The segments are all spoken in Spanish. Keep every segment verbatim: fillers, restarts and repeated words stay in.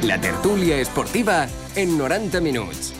La tertúlia esportiva en noranta minuts.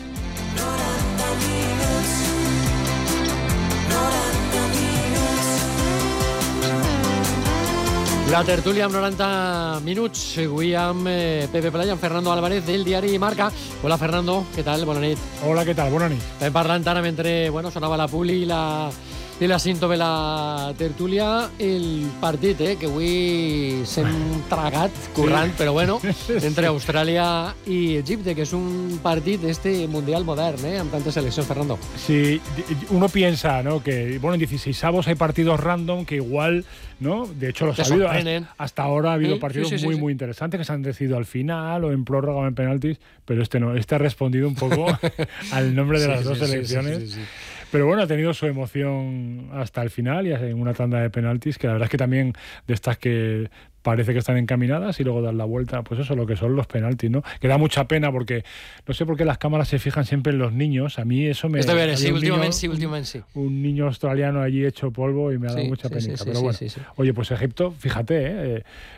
La tertúlia amb noranta minuts. Avui amb eh, Pepe Playa, amb Fernando Álvarez del diari Marca. Hola, Fernando, què tal? Bona nit. Hola, què tal? Bona nit. Estem parlant ara mentre bueno, sonava la publi i la, i la cinto de la tertúlia. El partit, eh, que avui s'hem tragat, currant, sí. Però bueno, entre Austràlia i Egipte, que és un partit este mundial modern, eh, amb tantes seleccions, Fernando. Sí, uno piensa, ¿no?, que bueno, en dieciseisavos hay partidos random que igual, ¿no? De hecho, los ha habido. Hasta, hasta ahora ha habido sí, partidos sí, sí, muy, sí. muy interesantes que se han decidido al final o en prórroga o en penaltis, pero este no. Este ha respondido un poco al nombre de las sí, dos sí, selecciones. Sí, sí, sí, sí. Pero bueno, ha tenido su emoción hasta el final y en una tanda de penaltis que la verdad es que también de estas que parece que están encaminadas y luego dar la vuelta, pues eso, lo que son los penaltis, ¿no? Que da mucha pena porque no sé por qué las cámaras se fijan siempre en los niños. A mí eso me... Esto veré, sí, últimamente sí, últimamente sí. Un niño australiano allí hecho polvo y me ha dado sí, mucha sí, penica. sí, pero sí, bueno, sí, sí. Oye, pues Egipto, fíjate, ¿eh?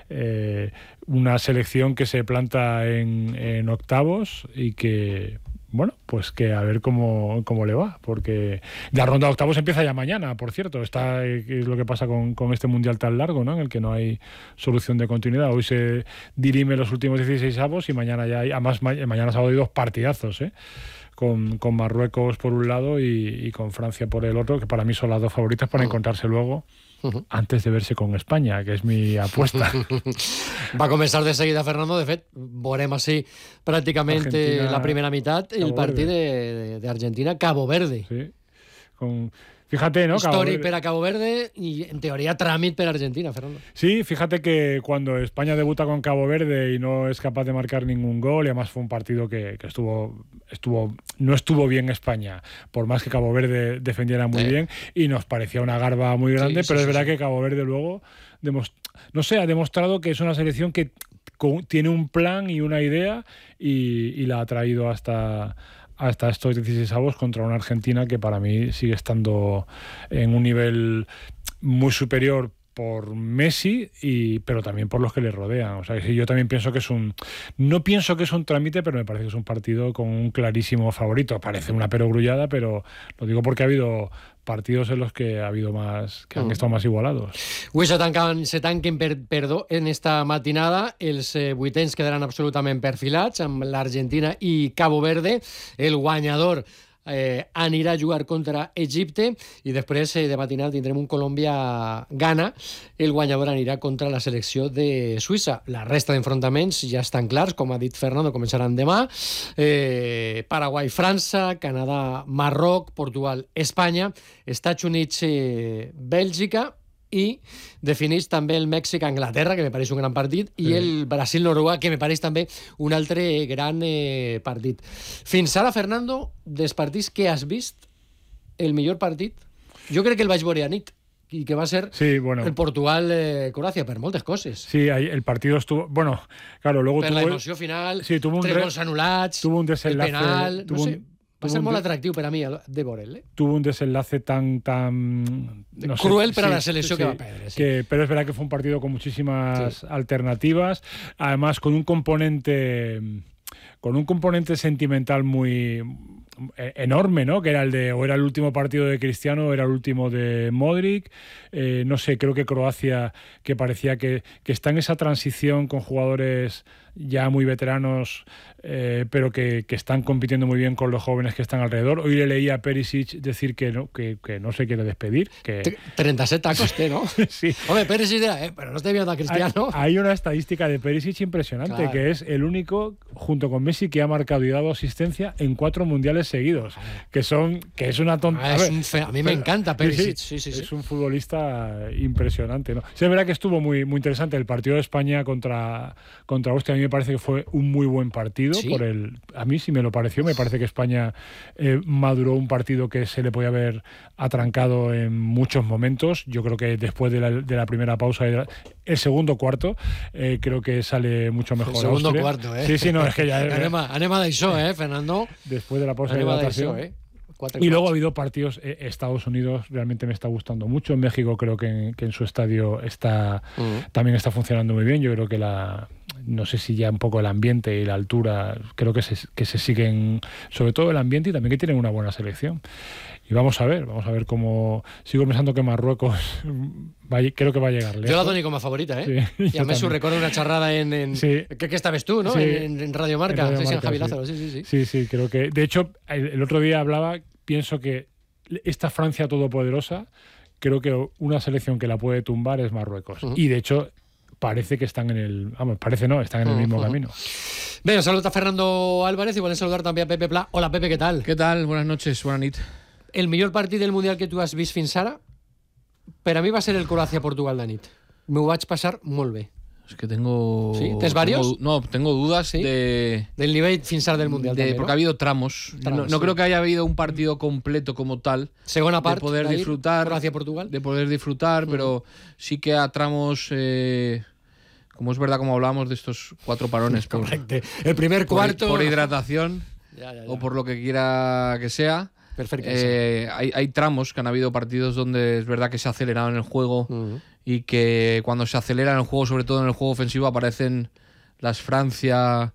Eh, una selección que se planta en, en octavos y que... Bueno, pues que a ver cómo, cómo le va, porque la ronda de octavos empieza ya mañana, por cierto. Está, es lo que pasa con, con este mundial tan largo, ¿no?, en el que no hay solución de continuidad. Hoy se dirime los últimos dieciseisavos y mañana ya hay, además mañana sábado hay dos partidazos, ¿eh? Con, con Marruecos por un lado y, y con Francia por el otro, que para mí son las dos favoritas para encontrarse luego antes de verse con España, que es mi apuesta. Va a començar de seguida, Fernando. De fet, veurem així pràcticament Argentina, la primera meitat, el partit d'Argentina-Cabo Verde. Sí, con... Fíjate, ¿no? Històric per a Cabo Verde y en teoría tràmit per a Argentina, Fernando. Sí, fíjate que cuando España debuta con Cabo Verde y no es capaz de marcar ningún gol, y además fue un partido que, que estuvo, estuvo, no estuvo bien España, por más que Cabo Verde defendiera muy sí. bien, y nos parecía una garba muy grande, sí, pero sí, es verdad sí. que Cabo Verde luego, demost- no sé, ha demostrado que es una selección que tiene un plan y una idea y, y la ha traído hasta... hasta estos dieciseisavos contra una Argentina que para mí sigue estando en un nivel muy superior por Messi, y pero también por los que le rodean. O sea, que yo también pienso que es un... No pienso que es un trámite, pero me parece que es un partido con un clarísimo favorito. Parece una perogrullada, pero lo digo porque ha habido partidos en los que ha habido más, que han mm. estado más igualados. Avui se tanquen, se tanquen per, perdó, en esta matinada. Els eh, vuitens quedaran absolutament perfilats amb l'Argentina i Cabo Verde. El guanyador eh, anirà a jugar contra Egipte i després eh, de matinada tindrem un Colòmbia-Ghana. El guanyador anirà contra la selecció de Suïssa. La resta d'enfrontaments ja estan clars, com ha dit Fernando, començaran demà. Eh, Paraguai-França, Canadà-Marroc, Portugal-Espanya, Estats Units-Bèlgica, i defineix també el Mèxic-Anglaterra, que me pareix un gran partit, i sí. el Brasil-Noruega, que me pareix també un altre gran eh, partit. Fins ara, Fernando, dels partits que has vist, el millor partit, jo crec que el vaig veure a nit, y que va a ser sí, bueno. el Portugal-Croacia, eh, per moltes coses. Sí, el partido estuvo... Bueno, claro, luego per tuvo... la emoció final, sí, tuvo un tres re... gols anul·lats, tuvo un desenlace, el penal... tuvo no sé, un... va ser molt atractiu per a mi de veure'l. Eh? Tuvo un desenlace tan... tan no cruel sé, para sí, la selección sí, que va a perder. Sí. Que, pero es verdad que fue un partido con muchísimas sí. alternativas, además con un componente... con un componente sentimental muy enorme, ¿no? Que era el de, o era el último partido de Cristiano o era el último de Modric. Eh, no sé, creo que Croacia, que parecía que, que está en esa transición con jugadores ya muy veteranos, eh, pero que, que están compitiendo muy bien con los jóvenes que están alrededor. Hoy le leí a Perisic decir que no, que, que no se quiere despedir. Que... treinta y siete tacos, ¿no? Sí. Hombre, Perisic era, eh, pero no estoy viendo a Cristiano. Hay, hay una estadística de Perisic impresionante, claro. que es el único, junto con Messi, que ha marcado y dado asistencia en cuatro mundiales seguidos. Que son, que es una tonta. Ah, es un fe... A mí me pero, encanta Perisic. Sí, sí, sí, sí. Es un futbolista impresionante, ¿no? Sí, es verdad que estuvo muy, muy interesante el partido de España contra, contra Austria. A mí me parece que fue un muy buen partido. ¿Sí? Por el, a mí sí me lo pareció. Me parece que España eh, maduró un partido que se le podía haber atrancado en muchos momentos. Yo creo que después de la, de la primera pausa, el segundo cuarto, eh, creo que sale mucho mejor. El segundo Austria. cuarto, ¿eh? Sí, sí, no, es que ya... anem a, anem a d'això, eh, Fernando? Después de la pausa de hidratación. Eh? Y luego ha habido partidos, eh, Estados Unidos realmente me está gustando mucho, en México creo que en, que en su estadio está uh-huh. también está funcionando muy bien. Yo creo que la, no sé si ya un poco el ambiente y la altura, creo que se, que se siguen, sobre todo el ambiente, y también que tienen una buena selección. Y vamos a ver, vamos a ver cómo... Sigo pensando que Marruecos va, creo que va a llegar lejos. Yo la doy como favorita, ¿eh? Sí, y a Mesu recuerdo una charrada en... en sí. ¿Qué, ¿Qué esta ves tú, no? Sí. En, en Radio Marca, en Radio Marca, Javi Lázaro, sí. Sí, sí, sí. Sí, sí, creo que... De hecho, el, el otro día hablaba, pienso que esta Francia todopoderosa, creo que una selección que la puede tumbar es Marruecos. Uh-huh. Y de hecho... Parece que están en el... Vamos, parece no, están en el mismo uh-huh. camino. Venga, saluda a Fernando Álvarez y volen saludar també a Pepe Pla. Hola, Pepe, què tal? Què tal? Buenas noches, bona nit. El millor partit del Mundial que tu has vist fins ara, per a mi va ser el Croàcia-Portugal de nit. M'ho vaig passar molt bé. Es que tengo... ¿Sí? ¿Tens varios? Tengo, no, tengo dudas ¿Sí? de... Del nivel fins ara del Mundial de, també, porque ¿no? ha habido tramos. tramos no no sí. creo que haya habido un partido completo como tal. Segona part, de poder disfrutar. Croàcia-Portugal. De poder disfrutar, uh-huh. pero sí que a tramos... Eh, como es verdad, como hablábamos de estos cuatro parones. Por, Correcte. El primer cuarto... Por, por hidratación ya, ya, ya. o por lo que quiera que sea. Perfecto. Eh, hay, hay tramos que han habido partidos donde es verdad que se ha acelerado en el juego uh-huh. y que cuando se acelera en el juego, sobre todo en el juego ofensivo, aparecen las Francia,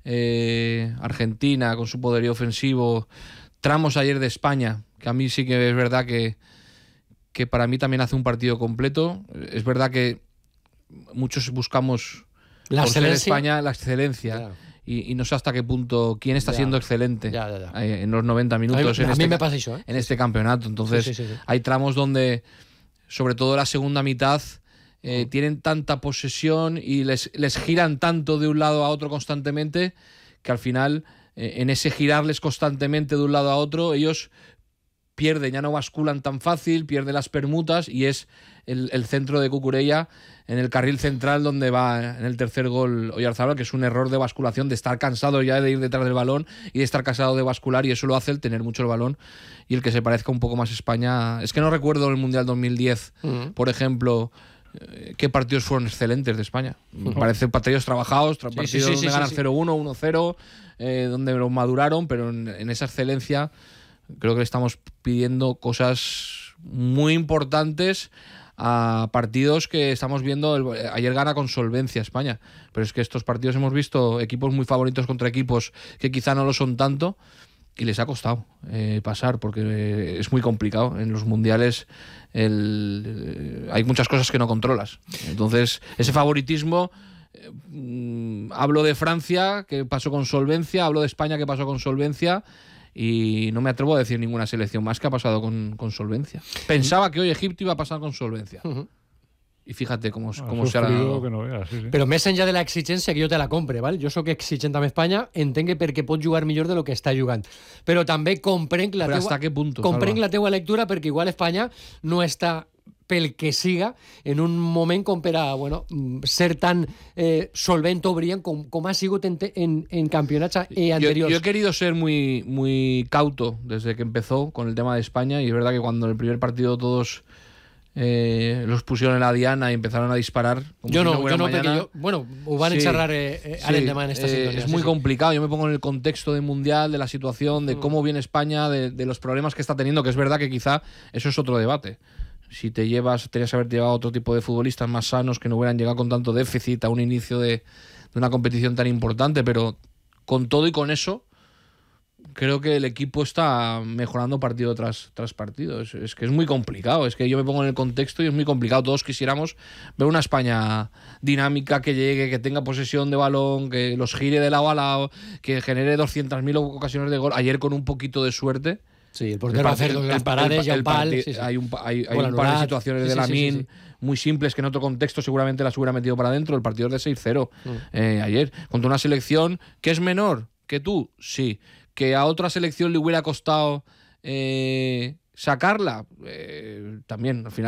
eh, Argentina con su poderío ofensivo. Tramos ayer de España, que a mí sí que es verdad que, que para mí también hace un partido completo. Es verdad que muchos buscamos la por excelencia. Ser España la excelencia claro. y, y no sé hasta qué punto quién está ya. siendo excelente ya, ya, ya. en los noventa minutos a mí, en, a este, mí me pasa eso, ¿eh? en este campeonato. Entonces sí, sí, sí, sí. hay tramos donde sobre todo la segunda mitad eh, mm. tienen tanta posesión y les, les giran tanto de un lado a otro constantemente que al final eh, en ese girarles constantemente de un lado a otro ellos pierden, ya no basculan tan fácil, pierden las permutas y es el, el centro de Cucurella en el carril central donde va en el tercer gol Oyarzábal, que es un error de basculación, de estar cansado ya de ir detrás del balón y de estar cansado de bascular, y eso lo hace el tener mucho el balón y el que se parezca un poco más a España. Es que no recuerdo el Mundial dos mil diez, uh-huh. por ejemplo, qué partidos fueron excelentes de España. Me uh-huh. parecen partidos trabajados, tra- sí, partidos sí, sí, donde sí, ganan sí, sí. cero uno, uno cero, eh, donde lo maduraron, pero en, en esa excelencia creo que le estamos pidiendo cosas muy importantes a partidos que estamos viendo. El, ayer gana con solvencia España, pero es que estos partidos hemos visto equipos muy favoritos contra equipos que quizá no lo son tanto y les ha costado eh, pasar, porque eh, es muy complicado. En los mundiales el, eh, hay muchas cosas que no controlas. Entonces, ese favoritismo... Eh, hablo de Francia, que pasó con solvencia, hablo de España, que pasó con solvencia, y no me atrevo a decir ninguna selección más que ha pasado con, con solvencia. Pensaba que hoy Egipto iba a pasar con solvencia. Uh-huh. I fíjate com, ah, com serà... Que no veas, sí, sí. Però més enllà de l'exigència, que jo te la compre, val? Jo sóc exigent amb Espanya, entenc que perquè pot jugar millor de lo que està jugant. Però també comprenc la, Però teua, punto, comprenc la teua lectura, perquè igual Espanya no està pel que siga, en un moment com per a bueno, ser tan eh, solvent o brillant com, com ha sigut en, en, en campionats eh, anteriors. Yo, yo he querido ser muy, muy cauto desde que empezó con el tema de España, y es verdad que cuando en el primer partido todos eh, los pusieron en la diana y empezaron a disparar... Como yo si no, no yo no, mañana. porque yo... Bueno, ho van sí, enxerrar eh, eh, sí, Arendema en esta eh, sintonía. Es muy sí, complicado, yo me pongo en el contexto de mundial, de la situación, de mm. cómo viene España, de, de los problemas que está teniendo, que es verdad que quizá eso es otro debate. Si te llevas, tenías que haber llevado a otro tipo de futbolistas más sanos que no hubieran llegado con tanto déficit a un inicio de, de una competición tan importante, pero con todo y con eso, creo que el equipo está mejorando partido tras, tras partido. Es, es que es muy complicado, es que yo me pongo en el contexto y es muy complicado. Todos quisiéramos ver una España dinámica, que llegue, que tenga posesión de balón, que los gire de lado a lado, que genere doscientas mil ocasiones de gol. Ayer con un poquito de suerte. Sí, el portero va a hacer dos gran parades y un pal. Sí, sí. Hay un, hay, hay un par de situaciones sí, de Lamine sí, sí, sí. muy simples que en otro contexto seguramente las hubiera metido para adentro. El partido es de seis cero mm. eh, ayer, contra una selección que es menor que tú, sí. Que a otra selección le hubiera costado eh, sacarla, eh, también, al final.